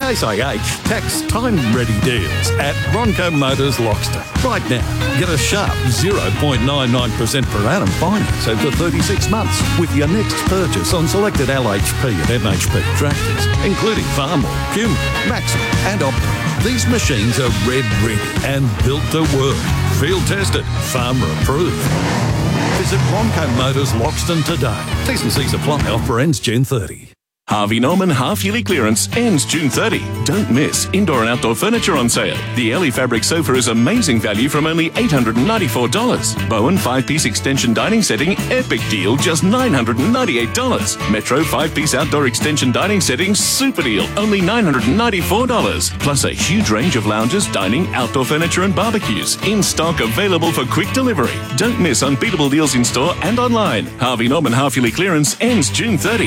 Case IH tax time-ready deals at Bronco Motors Loxton. Right now, get a sharp 0.99% per annum finance over 36 months with your next purchase on selected LHP and MHP tractors, including Farmall, Puma, Maxim and Optima. These machines are red-ready and built to work. Field tested, farmer approved. Visit Bronco Motors Loxton today. T's and C's apply. Offer ends June 30. Harvey Norman half-yearly clearance ends June 30. Don't miss indoor and outdoor furniture on sale. The Ellie fabric sofa is amazing value from only $894. Bowen 5-piece extension dining setting, epic deal, just $998. Metro 5-piece outdoor extension dining setting, super deal, only $994. Plus a huge range of lounges, dining, outdoor furniture and barbecues. In stock, available for quick delivery. Don't miss unbeatable deals in store and online. Harvey Norman half-yearly clearance ends June 30.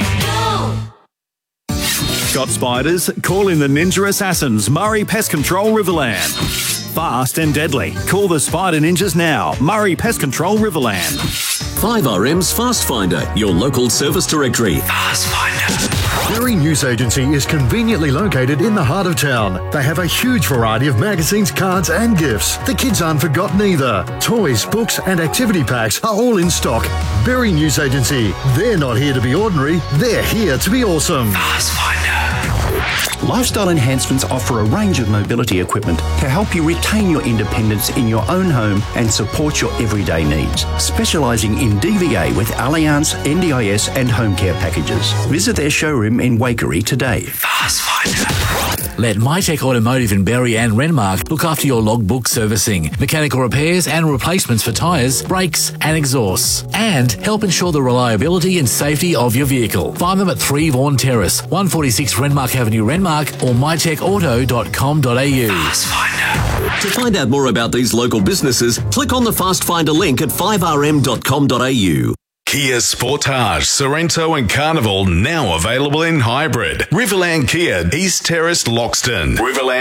Got spiders? Call in the Ninja Assassins, Murray Pest Control Riverland. Fast and deadly. Call the Spider Ninjas now. Murray Pest Control Riverland. 5RM's Fast Finder, your local service directory. Fast Finder. Berry News Agency is conveniently located in the heart of town. They have a huge variety of magazines, cards and gifts. The kids aren't forgotten either. Toys, books and activity packs are all in stock. Berry News Agency. They're not here to be ordinary. They're here to be awesome. Fast Finder. Lifestyle Enhancements offer a range of mobility equipment to help you retain your independence in your own home and support your everyday needs. Specialising in DVA with Allianz, NDIS and home care packages. Visit their showroom in Waikerie today. Fast Finder. Let MyTech Automotive in Berry and Renmark look after your logbook servicing, mechanical repairs and replacements for tyres, brakes and exhausts, and help ensure the reliability and safety of your vehicle. Find them at 3 Vaughan Terrace, 146 Renmark Avenue, Renmark, or mytechauto.com.au. Fast Finder. To find out more about these local businesses, click on the Fast Finder link at 5rm.com.au. Kia Sportage, Sorrento and Carnival now available in hybrid. Riverland Kia, East Terrace, Loxton.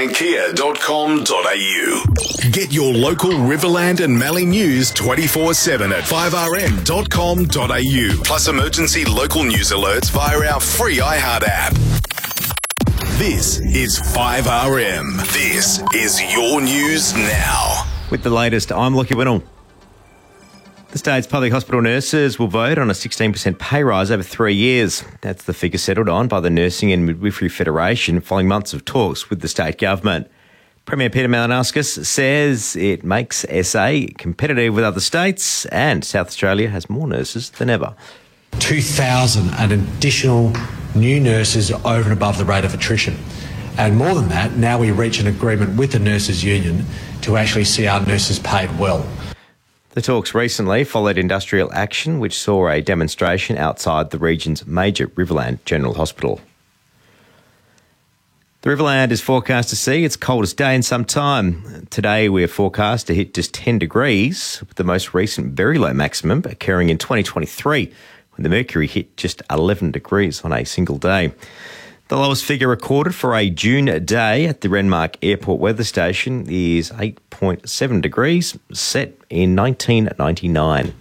riverlandkia.com.au. Get your local Riverland and Mallee news 24/7 at 5rm.com.au. Plus emergency local news alerts via our free iHeart app. This is 5RM. This is your news now. With the latest, I'm Lockie Whittle. The state's public hospital nurses will vote on a 16% pay rise over 3 years. That's the figure settled on by the Nursing and Midwifery Federation following months of talks with the state government. Premier Peter Malinauskas says it makes SA competitive with other states and South Australia has more nurses than ever. 2,000 and additional new nurses over and above the rate of attrition. And more than that, now we reach an agreement with the Nurses Union to actually see our nurses paid well. The talks recently followed industrial action, which saw a demonstration outside the region's major Riverland General Hospital. The Riverland is forecast to see its coldest day in some time. Today we're forecast to hit just 10 degrees, with the most recent very low maximum occurring in 2023, when the mercury hit just 11 degrees on a single day. The lowest figure recorded for a June day at the Renmark Airport weather station is 8.7 degrees, set in 1999.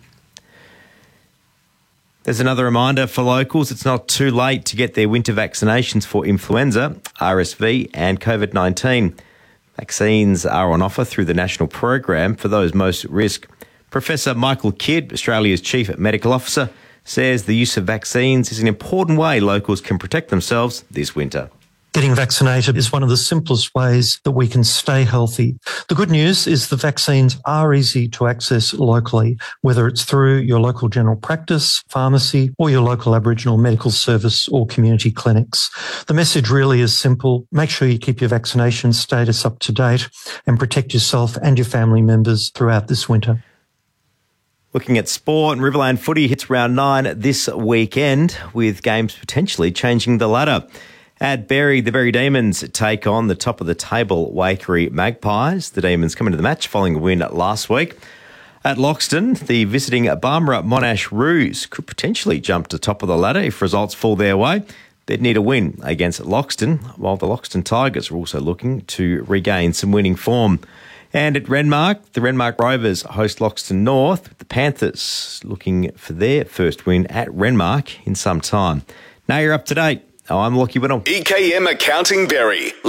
There's another reminder for locals. It's not too late to get their winter vaccinations for influenza, RSV and COVID-19. Vaccines are on offer through the national program for those most at risk. Professor Michael Kidd, Australia's Chief Medical Officer, says the use of vaccines is an important way locals can protect themselves this winter. Getting vaccinated is one of the simplest ways that we can stay healthy. The good news is the vaccines are easy to access locally, whether it's through your local general practice, pharmacy, or your local Aboriginal medical service or community clinics. The message really is simple. Make sure you keep your vaccination status up to date and protect yourself and your family members throughout this winter. Looking at sport, Riverland footy hits round 9 this weekend, with games potentially changing the ladder. At Berry, the Berry Demons take on the top of the table Waikerie Magpies. The Demons come into the match following a win last week. At Loxton, the visiting Barmera Monash Roos could potentially jump to the top of the ladder if results fall their way. They'd need a win against Loxton, while the Loxton Tigers are also looking to regain some winning form. And at Renmark, the Renmark Rovers host Loxton North, with the Panthers looking for their first win at Renmark in some time. Now you're up to date. I'm Lockie Whittle. EKM Accounting Berry.